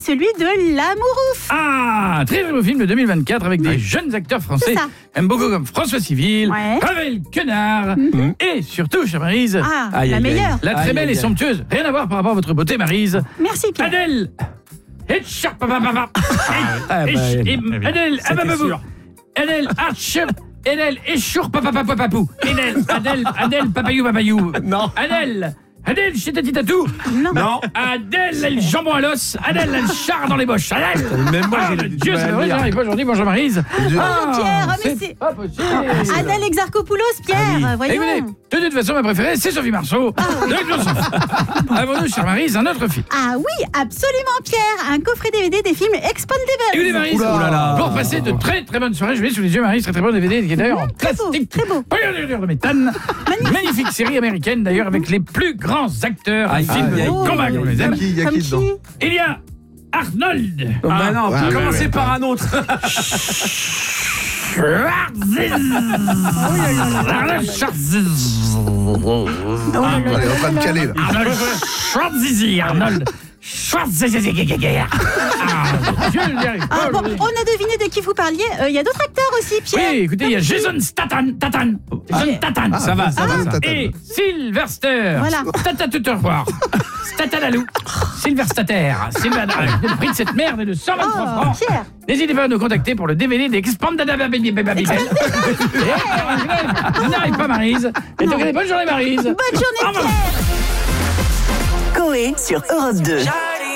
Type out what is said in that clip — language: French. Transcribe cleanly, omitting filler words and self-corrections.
celui de L'Amourouf. Ah, très beau film de 2024 avec des jeunes acteurs français. Aime beaucoup comme François Civil, Pavel Quenard et surtout, chère Maryse, la meilleure. La très belle et somptueuse. Rien à voir par rapport à votre beauté, Maryse. Merci, Pierre. Adèle. Adèle Archer. Adèle Echour papapapapapou. Adèle papayou. Non. Adèle chez Tati Tatou. Non. Adèle elle jambon à l'os. Adèle elle char dans les boches. Adèle. Même moi j'ai Dieu, c'est vrai, j'arrive pas aujourd'hui. Bonjour Maryse. Pierre, mais c'est pas possible. Adèle Exarchopoulos, Pierre, voyons. Écoutez, de toute façon, ma préférée, c'est Sophie Marceau. Avons-nous, chère Maryse, un autre film? Ah oui, absolument, Pierre. Un coffret DVD des films Expandables. Écoutez, Maryse, pour passer de très très bonnes soirées, je vais sous les yeux, Maryse, très très bon DVD qui est d'ailleurs en plastique. Très beau. De méthane. Magnifique série américaine d'ailleurs avec les plus grands acteurs des films de combat qu'on les aime. Il y a qui dedans? Il y a Arnold. Non, commencez par un autre. Arnold Schwarzenegger. Elle est en train de caler là. Arnold Schwarzenegger. Bon, on a deviné de qui vous parliez. Il y a d'autres acteurs aussi, Pierre. Oui, écoutez, il y a Jason Statham. Ça va. Et Sylvester. Voilà. Statatuttervoir. Statalalou. Sylvester. Le prix de cette merde est de 123 francs. Pierre. N'hésitez pas à nous contacter pour le DVD d'Expandable. On n'arrive pas, Maryse. Et donc, bonne journée, Maryse. Bonne journée, Pierre. Coé sur Europe 2.